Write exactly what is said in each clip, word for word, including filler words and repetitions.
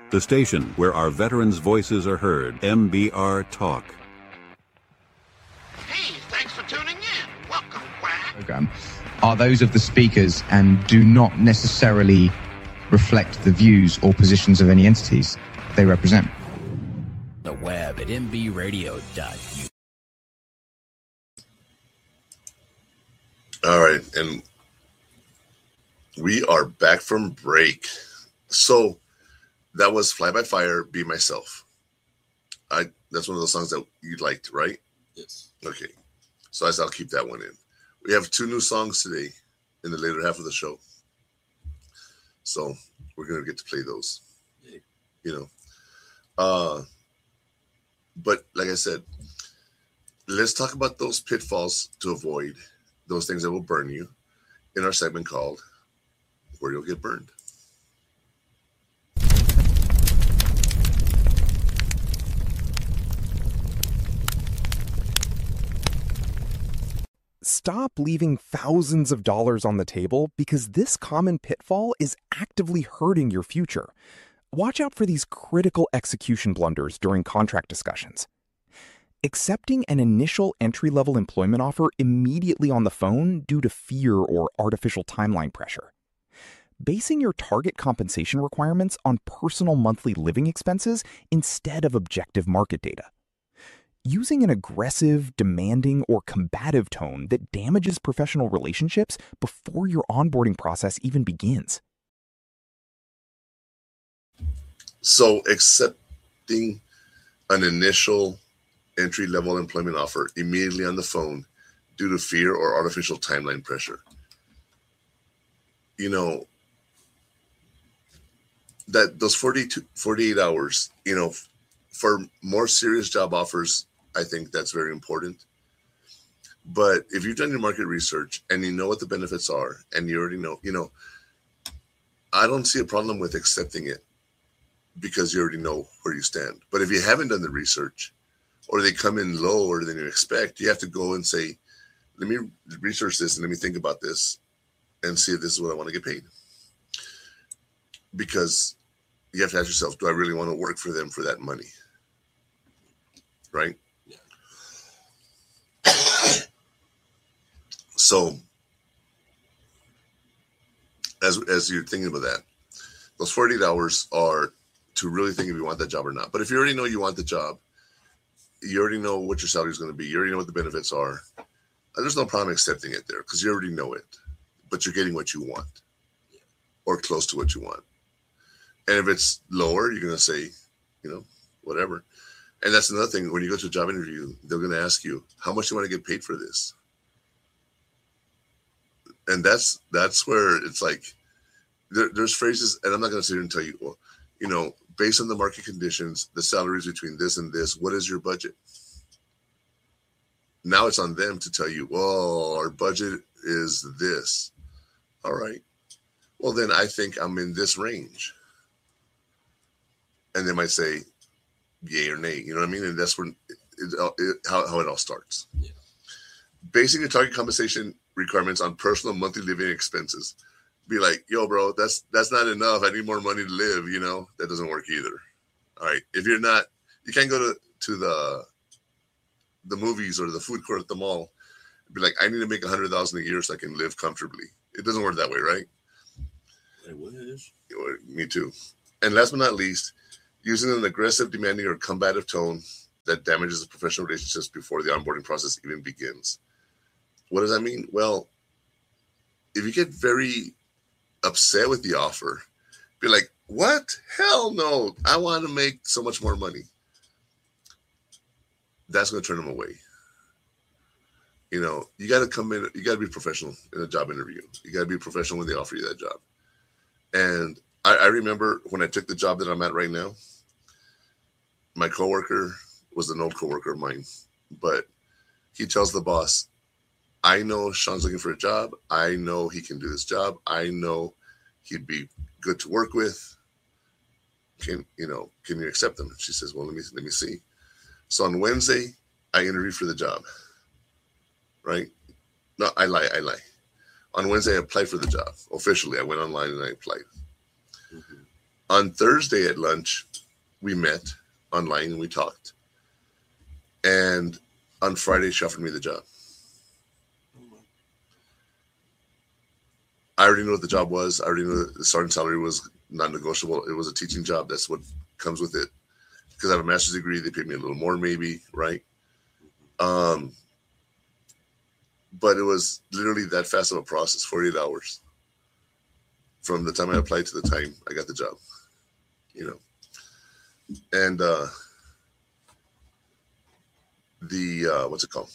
The station where our veterans' voices are heard. M B R Talk. Hey, thanks for tuning in. Welcome, Quack. Program are those of the speakers and do not necessarily reflect the views or positions of any entities they represent. The web at m b radio dot u k. All right, and we are back from break. So that was Fly by Fire, Be Myself. I that's one of those songs that you liked, right? Yes. Okay. So I said I'll keep that one in. We have two new songs today in the later half of the show. So we're gonna get to play those. Yeah. You know. Uh but like I said, let's talk about those pitfalls to avoid, those things that will burn you, in our segment called Where You'll Get Burned. Stop leaving thousands of dollars on the table because this common pitfall is actively hurting your future. Watch out for these critical execution blunders during contract discussions. Accepting an initial entry-level employment offer immediately on the phone due to fear or artificial timeline pressure. Basing your target compensation requirements on personal monthly living expenses instead of objective market data. Using an aggressive, demanding, or combative tone that damages professional relationships before your onboarding process even begins. So accepting an initial entry-level employment offer immediately on the phone due to fear or artificial timeline pressure. You know, that those forty-two, forty-eight hours, you know, for more serious job offers, I think that's very important. But if you've done your market research and you know what the benefits are, and you already know, you know, I don't see a problem with accepting it because you already know where you stand. But if you haven't done the research, or they come in lower than you expect, you have to go and say, let me research this and let me think about this and see if this is what I want to get paid. Because you have to ask yourself, do I really want to work for them for that money? Right? Yeah. So, as as you're thinking about that, those forty-eight hours are to really think if you want that job or not. But if you already know you want the job, you already know what your salary is going to be, you already know what the benefits are, there's no problem accepting it there because you already know it, but you're getting what you want or close to what you want. And if it's lower, you're going to say, you know, whatever. And that's another thing. When you go to a job interview, they're going to ask you, how much do you want to get paid for this? And that's that's where it's like, there, there's phrases, and I'm not going to sit here and tell you, well, you know, based on the market conditions, the salaries between this and this, what is your budget? Now it's on them to tell you, well, our budget is this. All right. Well, then I think I'm in this range. And they might say, yay or nay. You know what I mean? And that's when it, it, it, how, how it all starts. Yeah. Basing your target compensation requirements on personal monthly living expenses. Be like, yo, bro, that's that's not enough. I need more money to live. You know, that doesn't work either. All right. If you're not, you can't go to, to the the movies or the food court at the mall. Be like, I need to make a hundred thousand a year so I can live comfortably. It doesn't work that way, right? It was. Me too. And last but not least, using an aggressive, demanding, or combative tone that damages the professional relationships before the onboarding process even begins. What does that mean? Well, if you get very upset with the offer, be like, what? Hell no. I want to make so much more money. That's going to turn them away. You know, you got to come in, you got to be professional in a job interview. You got to be professional when they offer you that job. And I, I remember when I took the job that I'm at right now, my coworker was an old coworker of mine, but he tells the boss, I know Sean's looking for a job. I know he can do this job. I know he'd be good to work with. Can you know? Can you accept him? She says, "Well, let me let me see." So on Wednesday, I interviewed for the job. Right? No, I lie. I lie. On Wednesday, I applied for the job officially. I went online and I applied. Mm-hmm. On Thursday at lunch, we met online and we talked. And on Friday, she offered me the job. I already knew what the job was. I already knew that the starting salary was not negotiable. It was a teaching job. That's what comes with it. Because I have a master's degree, they paid me a little more, maybe, right? Um, but it was literally that fast of a process, forty-eight hours. From the time I applied to the time I got the job, you know. And uh, the, uh, what's it called?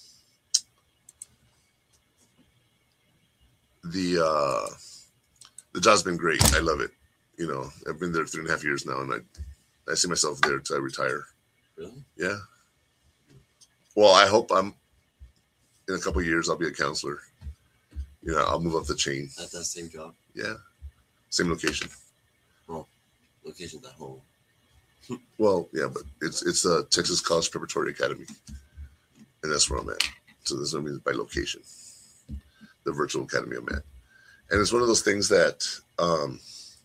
The uh, the job's been great. I love it. You know, I've been there three and a half years now, and I, I see myself there till I retire. Really? Yeah. Well, I hope I'm, in a couple of years, I'll be a counselor. You know, I'll move up the chain. At that same job? Yeah. Same location. Oh, location's at home. Well, yeah, but it's it's a Texas College Preparatory Academy, and that's where I'm at. So this is what I mean by location, the virtual academy I'm at, and it's one of those things that um,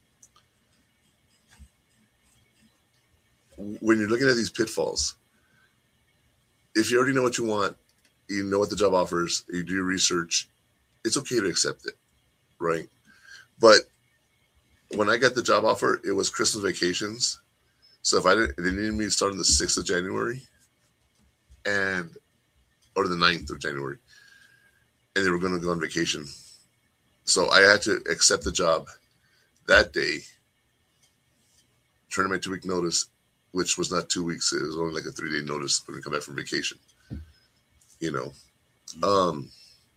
when you're looking at these pitfalls, if you already know what you want, you know what the job offers, you do your research, it's okay to accept it, right? But when I got the job offer, it was Christmas vacations. So if I didn't, they needed me to start on the sixth of January and, or the ninth of January, and they were going to go on vacation. So I had to accept the job that day, turn in my two week notice, which was not two weeks. It was only like a three day notice when we come back from vacation, you know? Um,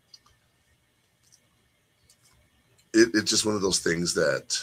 it, it's just one of those things that,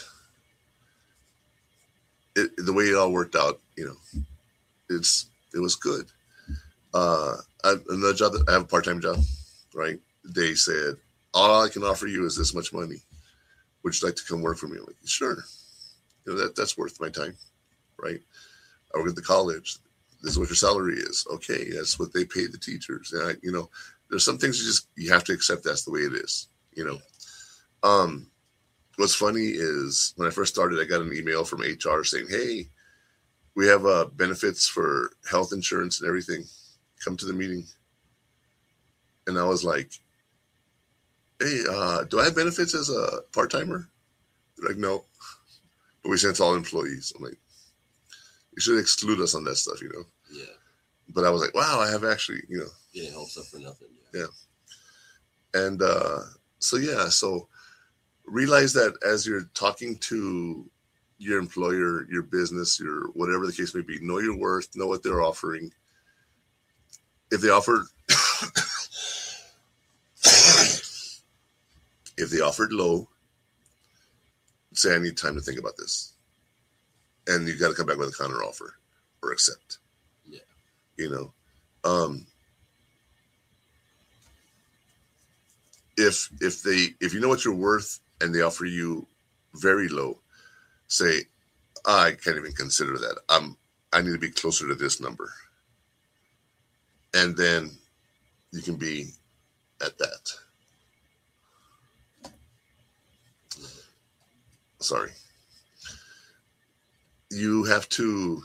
It, the way it all worked out, you know, it's it was good. Uh, I, another job that I have a part time job, right? They said, all I can offer you is this much money. Would you like to come work for me? I'm like, sure. You know, that that's worth my time, right? I work at the college. This is what your salary is. Okay, that's what they pay the teachers. And I, you know, there's some things you just you have to accept. That's the way it is. You know. Um. What's funny is when I first started, I got an email from H R saying, hey, we have uh, benefits for health insurance and everything. Come to the meeting. And I was like, hey, uh, do I have benefits as a part-timer? They're like, no. But we sent all employees. I'm like, you should exclude us on that stuff, you know? Yeah. But I was like, wow, I have actually, you know. Getting help stuff for nothing. Yeah. Yeah. And uh, so, yeah, so realize that as you're talking to your employer, your business, your whatever the case may be, know your worth, know what they're offering. If they offered, if they offered low, say, I need time to think about this. And you got to come back with a counter offer or accept. Yeah. You know, um, if, if they, if you know what you're worth, and they offer you very low, say, I can't even consider that. I'm, I need to be closer to this number. And then you can be at that. Sorry. You have to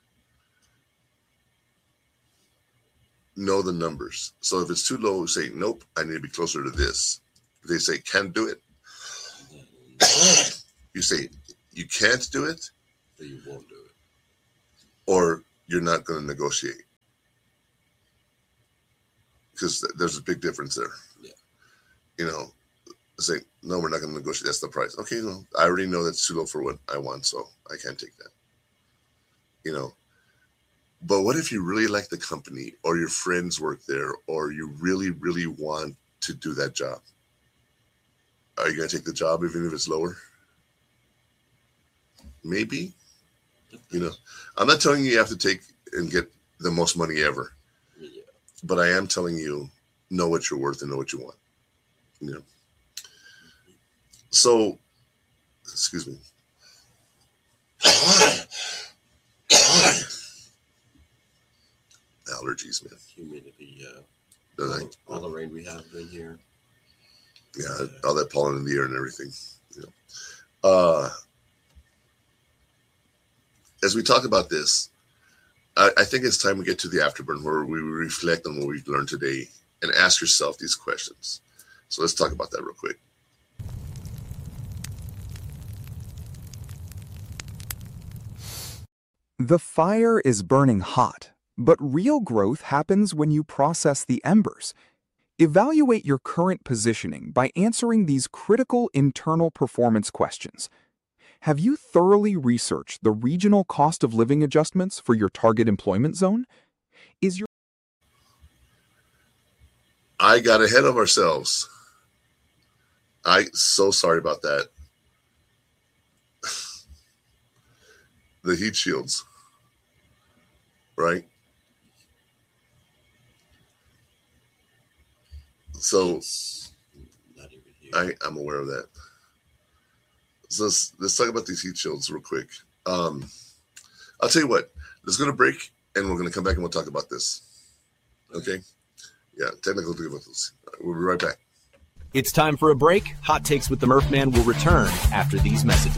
know the numbers. So if it's too low, say, nope, I need to be closer to this. If they say, can't do it, you say you can't do it, Or you won't do it. or you're not going to negotiate. Because th- there's a big difference there. Yeah. You know, say, no, we're not going to negotiate. That's the price. Okay, no, I already know that's too low for what I want, so I can't take that. You know, but what if you really like the company, or your friends work there, or you really, really want to do that job? Are you going to take the job even if it's lower? Maybe. You know, I'm not telling you you have to take and get the most money ever. Yeah. But I am telling you, know what you're worth and know what you want. You know. So, excuse me. Allergies, man. Humidity, yeah. Don't All, I? the- all the rain we have been here. Yeah, all that pollen in the air and everything. You know. Uh, as we talk about this, I, I think it's time we get to the afterburn where we reflect on what we've learned today and ask yourself these questions. So let's talk about that real quick. The fire is burning hot, but real growth happens when you process the embers. Evaluate your current positioning by answering these critical internal performance questions. Have you thoroughly researched the regional cost of living adjustments for your target employment zone? Is your I got ahead of ourselves. I so sorry about that. The heat shields, right? So Not even here. I, I'm aware of that. So let's, let's talk about these heat shields real quick. Um, I'll tell you what, let's go to break and we're going to come back and we'll talk about this. Okay? Yeah, technical difficulties. We'll be right back. It's time for a break. Hot Takes with the Murph Man will return after these messages.